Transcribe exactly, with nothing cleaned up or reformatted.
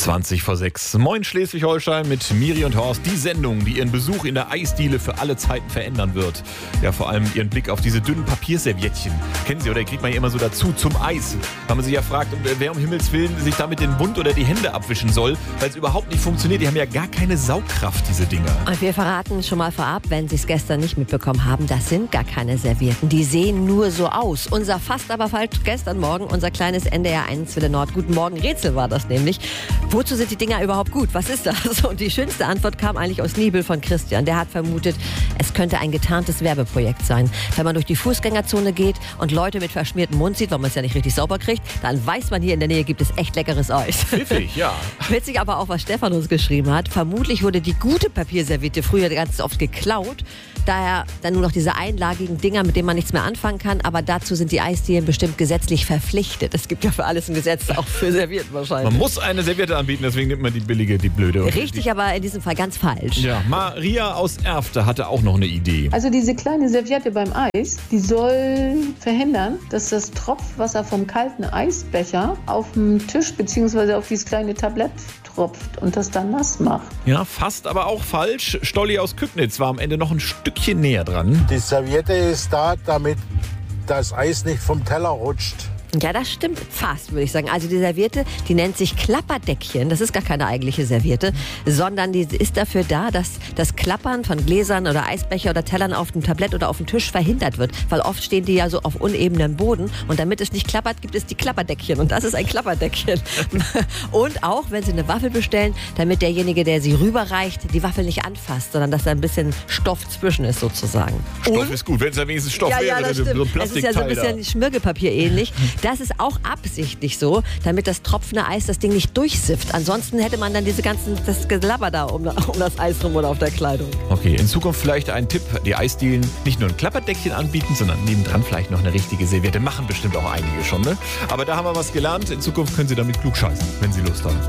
zwanzig vor sechs. Moin Schleswig-Holstein mit Miri und Horst. Die Sendung, die ihren Besuch in der Eisdiele für alle Zeiten verändern wird. Ja, vor allem ihren Blick auf diese dünnen Papierserviettchen. Kennen Sie, oder kriegt man ja immer so dazu zum Eis. Weil man sich ja fragt, wer um Himmels Willen sich damit den Mund oder die Hände abwischen soll, weil es überhaupt nicht funktioniert. Die haben ja gar keine Saugkraft, diese Dinger. Und wir verraten schon mal vorab, wenn Sie es gestern nicht mitbekommen haben, das sind gar keine Servietten. Die sehen nur so aus. Unser fast aber falsch gestern Morgen, unser kleines N D R eins Wille Nord Guten Morgen Rätsel war das nämlich. Wozu sind die Dinger überhaupt gut? Was ist das? Und die schönste Antwort kam eigentlich aus Nibel von Christian. Der hat vermutet, es könnte ein getarntes Werbeprojekt sein. Wenn man durch die Fußgängerzone geht und Leute mit verschmiertem Mund sieht, weil man es ja nicht richtig sauber kriegt, dann weiß man, hier in der Nähe gibt es echt leckeres Eis. Pfiffig, ja. Witzig aber auch, was Stefan uns geschrieben hat. Vermutlich wurde die gute Papierserviette früher ganz oft geklaut. Daher dann nur noch diese einlagigen Dinger, mit denen man nichts mehr anfangen kann. Aber dazu sind die Eisdielen bestimmt gesetzlich verpflichtet. Es gibt ja für alles ein Gesetz, auch für Servietten wahrscheinlich. Man muss eine Serviette anbieten, deswegen nimmt man die billige, die blöde. Richtig, die aber in diesem Fall ganz falsch. Ja, Maria aus Erfte hatte auch noch eine Idee. Also diese kleine Serviette beim Eis, die soll verhindern, dass das Tropfwasser vom kalten Eisbecher auf den Tisch bzw. auf dieses kleine Tablett tropft und das dann nass macht. Ja, fast aber auch falsch. Stolli aus Kübnitz war am Ende noch ein Stückchen näher dran. Die Serviette ist da, damit das Eis nicht vom Teller rutscht. Ja, das stimmt fast, würde ich sagen. Also die Serviette, die nennt sich Klapperdeckchen. Das ist gar keine eigentliche Serviette, sondern die ist dafür da, dass das Klappern von Gläsern oder Eisbecher oder Tellern auf dem Tablett oder auf dem Tisch verhindert wird. Weil oft stehen die ja so auf unebenem Boden und damit es nicht klappert, gibt es die Klapperdeckchen. Und das ist ein Klapperdeckchen. Und auch, wenn Sie eine Waffel bestellen, damit derjenige, der sie rüberreicht, die Waffel nicht anfasst, sondern dass da ein bisschen Stoff zwischen ist sozusagen. Stoff und, ist gut, wenn es ja wenigstens Stoff ja, wäre. ja, das so ein stimmt. Es ist ja so ein bisschen Schmirgelpapier ähnlich. Das ist auch absichtlich so, damit das tropfende Eis das Ding nicht durchsifft. Ansonsten hätte man dann diese ganzen, das Gelabber da um, um das Eis rum oder auf der Kleidung. Okay, in Zukunft vielleicht ein Tipp. Die Eisdielen nicht nur ein Klapperdeckchen anbieten, sondern nebendran vielleicht noch eine richtige Serviette. Machen bestimmt auch einige schon, ne? Aber da haben wir was gelernt. In Zukunft können Sie damit klug scheißen, wenn Sie Lust haben.